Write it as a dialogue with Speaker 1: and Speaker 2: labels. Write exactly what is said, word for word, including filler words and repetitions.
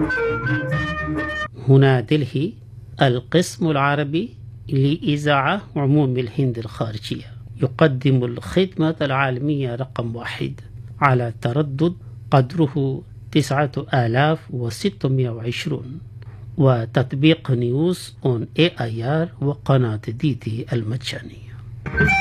Speaker 1: هنا دلهي، القسم العربي لإذاعة عموم الهند الخارجية، يقدم الخدمة العالمية رقم واحد على تردد قدره تسعة آلاف وستمائة وعشرين، وتطبيق نيوز اون اي اي ار وقناة دي دي المجانية.